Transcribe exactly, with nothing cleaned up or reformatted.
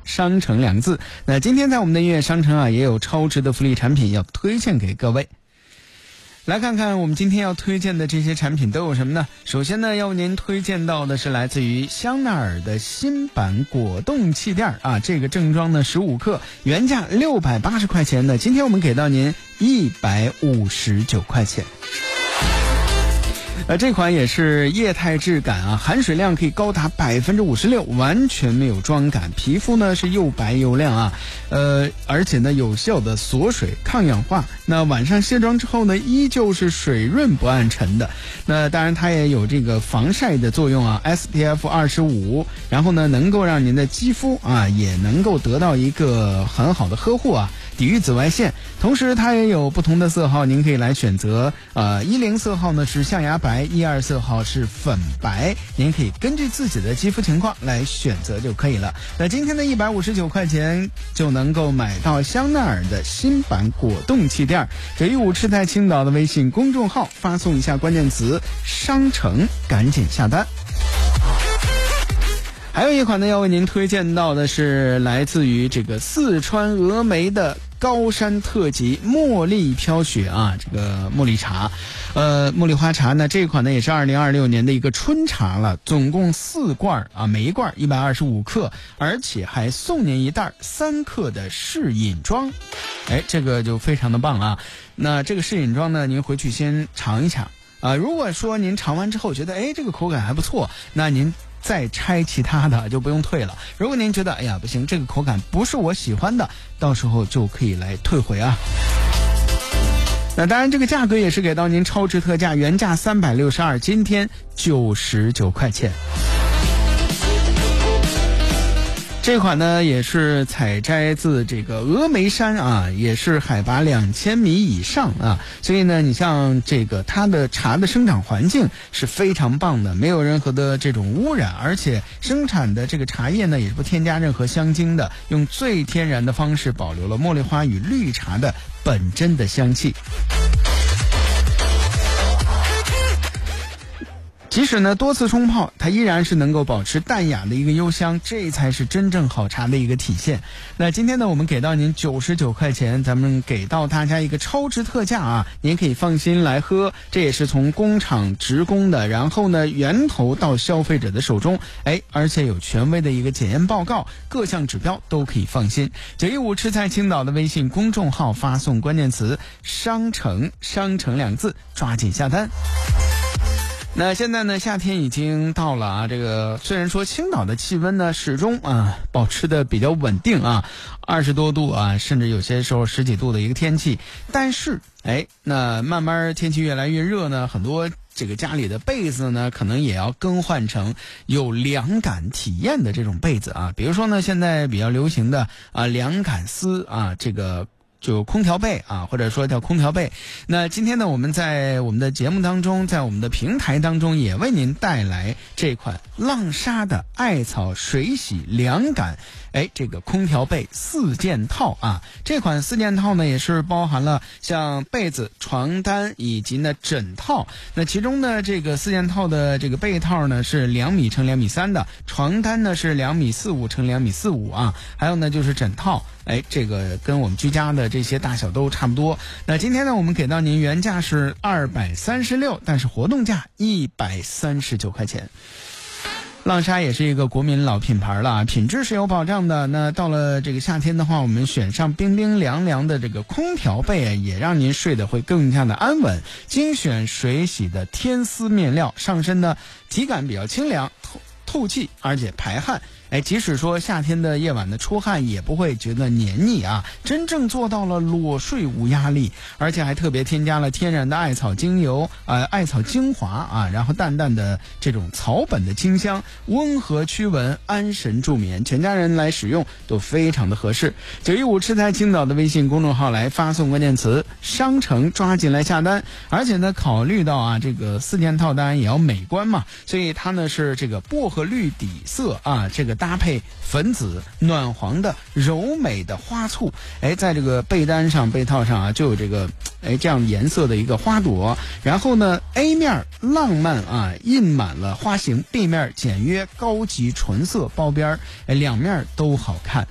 商城两个字。那今天在我们的音乐商城啊，也有超值的福利产品要推荐给各位。来看看我们今天要推荐的这些产品都有什么呢？首先呢，要为您推荐到的是来自于香奈儿的新版果冻气垫啊，这个正装呢十五克，原价六百八十块钱的，今天我们给到您一百五十九块钱。呃，这款也是液态质感啊，含水量可以高达百分之五十六，完全没有妆感，皮肤呢是又白又亮啊，呃，而且呢有效的锁水抗氧化。那晚上卸妆之后呢，依旧是水润不暗沉的。那当然它也有这个防晒的作用啊 ，S P F 二十五，然后呢能够让您的肌肤啊也能够得到一个很好的呵护啊，抵御紫外线。同时它也有不同的色号，您可以来选择。呃，一零色号呢是象牙白，一二色号是粉白，您可以根据自己的肌肤情况来选择就可以了。那今天的一百五十九块钱就能够买到香奈儿的新版果冻气垫。九一五吃在青岛的微信公众号发送一下关键词商城，赶紧下单。还有一款呢要为您推荐到的是来自于这个四川峨眉的高山特级茉莉飘雪啊，这个茉莉茶，呃，茉莉花茶呢，这款呢也是二零二六年的一个春茶了，总共四罐啊，每一罐一百二十五克，而且还送您一袋三克的试饮装，哎，这个就非常的棒啊。那这个试饮装呢，您回去先尝一尝啊，如果说您尝完之后觉得哎这个口感还不错，那您再拆其他的就不用退了。如果您觉得哎呀不行，这个口感不是我喜欢的，到时候就可以来退回啊。那当然这个价格也是给到您超值特价，原价三百六十二，今天九十九块钱。这款呢也是采摘自这个峨眉山啊，也是海拔两千米以上啊，所以呢你像这个它的茶的生长环境是非常棒的，没有任何的这种污染，而且生产的这个茶叶呢也是不添加任何香精的，用最天然的方式保留了茉莉花与绿茶的本真的香气。即使呢多次冲泡，它依然是能够保持淡雅的一个幽香，这才是真正好茶的一个体现。那今天呢我们给到您九十九块钱，咱们给到大家一个超值特价啊，您可以放心来喝，这也是从工厂直供的，然后呢源头到消费者的手中，哎，而且有权威的一个检验报告，各项指标都可以放心。九一五吃菜青岛的微信公众号发送关键词商城，商城两字，抓紧下单。那现在呢夏天已经到了啊，这个虽然说青岛的气温呢始终啊保持的比较稳定啊，二十多度啊，甚至有些时候十几度的一个天气，但是哎，那慢慢天气越来越热呢，很多这个家里的被子呢可能也要更换成有凉感体验的这种被子啊，比如说呢现在比较流行的啊凉感丝啊，这个就空调被啊，或者说叫空调被。那今天呢我们在我们的节目当中，在我们的平台当中也为您带来这款浪莎的艾草水洗凉感哎，这个空调被四件套啊，这款四件套呢也是包含了像被子、床单以及呢枕套。那其中呢这个四件套的这个被套呢是两米乘两米三的，床单呢是两米四五乘两米四五啊，还有呢就是枕套，哎，这个跟我们居家的这些大小都差不多。那今天呢我们给到您原价是二百三十六，但是活动价一百三十九块钱。浪莎也是一个国民老品牌了，品质是有保障的。那到了这个夏天的话，我们选上冰冰凉凉的这个空调被，也让您睡得会更加的安稳。精选水洗的天丝面料，上身呢体感比较清凉透透气，而且排汗。哎，即使说夏天的夜晚的出汗也不会觉得黏腻啊，真正做到了裸睡无压力，而且还特别添加了天然的艾草精油，呃，艾草精华啊，然后淡淡的这种草本的清香，温和驱蚊，安神助眠，全家人来使用都非常的合适。九一五吃菜青岛的微信公众号来发送关键词商城，抓紧来下单。而且呢，考虑到啊这个四件套当然也要美观嘛，所以它呢是这个薄荷绿底色啊，这个搭配粉紫暖黄的柔美的花簇，哎，在这个被单上被套上啊就有这个哎这样颜色的一个花朵，然后呢 A 面浪漫啊印满了花型， B 面简约高级纯色包边，哎，两面都好看。